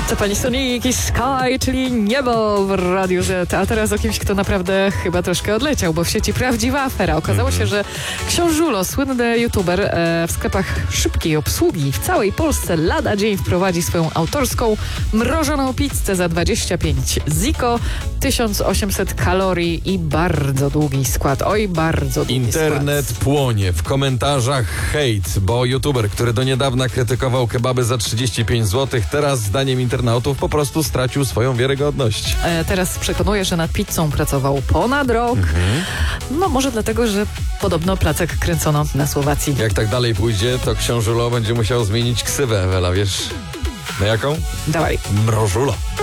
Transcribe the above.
Stefanik i Sky, czyli niebo w Radiu Z. A teraz o kimś, kto naprawdę chyba troszkę odleciał, bo w sieci prawdziwa afera. Okazało się, że Książulo, słynny youtuber, w sklepach szybkiej obsługi w całej Polsce lada dzień wprowadzi swoją autorską mrożoną pizzę za 25 ziko, 1800 kalorii i bardzo długi skład. Oj, bardzo długi Internet skład. płonie. W komentarzach hejt, bo youtuber, który do niedawna krytykował kebaby za 35 zł, teraz zdaniem internautów po prostu stracił swoją wiarygodność. Teraz przekonuje, że nad pizzą pracował ponad rok. No może dlatego, że podobno placek kręcono na Słowacji. Jak tak dalej pójdzie, to Książulo będzie musiał zmienić ksywę, Ewela, wiesz? Na jaką? Dawaj. Mrożulo.